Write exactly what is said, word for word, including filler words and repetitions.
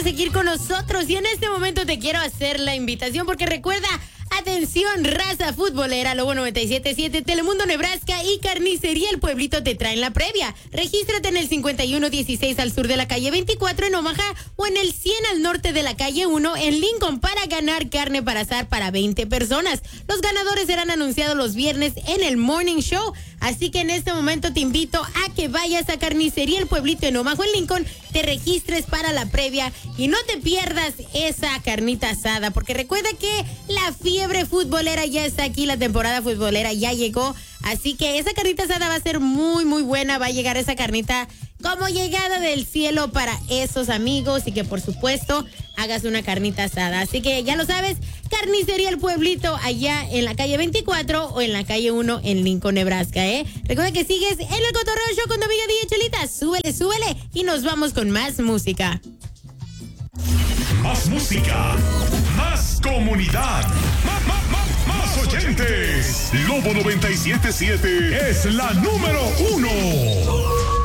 seguir con nosotros y en este momento te quiero hacer la invitación porque recuerda, atención, raza futbolera, Lobo noventa y siete punto siete, Telemundo Nebraska y Carnicería El Pueblito te traen la previa. Regístrate en el cincuenta y uno dieciséis al sur de la calle veinticuatro en Omaha o en el cien al norte de la calle uno en Lincoln para ganar carne para asar para veinte personas. Los ganadores serán anunciados los viernes en el Morning Show. Así que en este momento te invito a que vayas a Carnicería El Pueblito en Omaha en Lincoln, te registres para la previa y no te pierdas esa carnita asada, porque recuerda que la fiebre futbolera ya está aquí, la temporada futbolera ya llegó, así que esa carnita asada va a ser muy muy buena, va a llegar esa carnita como llegada del cielo para esos amigos y que por supuesto hagas una carnita asada. Así que ya lo sabes, Carnicería El Pueblito allá en la calle veinticuatro o en la calle uno en Lincoln, Nebraska, ¿eh? Recuerda que sigues en el Cotorreo Show con tu amiga D J Chelita. Súbele, súbele y nos vamos con más música. Más música, más comunidad, más, más, más, más oyentes. Lobo noventa y siete punto siete es la número uno.